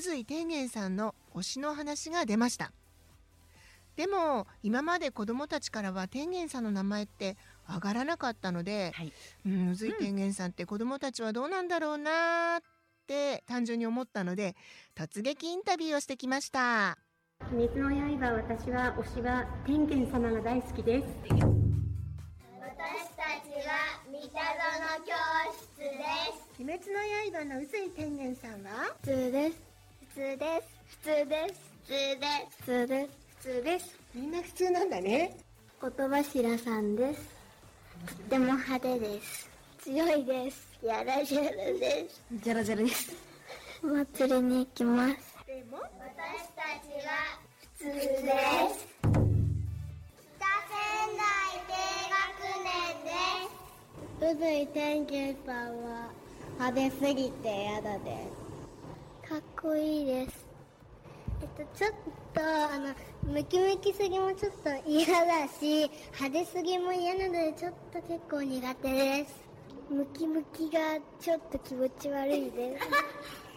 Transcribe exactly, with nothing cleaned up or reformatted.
宇髄天元さんの推しの話が出ました。でも今まで子どもたちからは天元さんの名前って上がらなかったので、はい、うん、宇髄天元さんって子どもたちはどうなんだろうなって単純に思ったので、突撃インタビューをしてきました。 鬼滅の刃、私は推しは天元様が大好きです。 私たちは三田園教室です。 鬼滅の刃の宇髄天元さんは普通です。普通です。普通です。普通です。普通です。普通です。 みんな普通なんだね。 言柱さんです。とっても派手です。強いです。やらじゃらです。 じゃらじゃらです。 祭りに行きます。 でも私たちは普通です。北仙台低学年です。宇髄天元さんは派手すぎてやだです。かっこいいです。えっと、ちょっと、あの、ムキムキすぎもちょっと嫌だし、派手すぎも嫌なので、ちょっと結構苦手です。ムキムキがちょっと気持ち悪いです。